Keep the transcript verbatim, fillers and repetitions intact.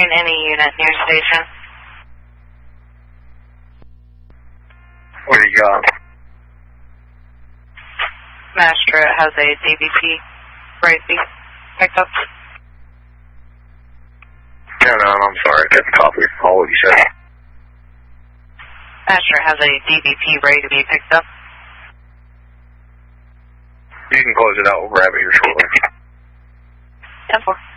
nine, any unit near station. What do you got? Mastra has a D V P, right B, picked up. No, no, I'm sorry, I couldn't copy all what you said. Mastra has a D V P ready to be picked up. You can close it out, we'll grab it here shortly. ten four.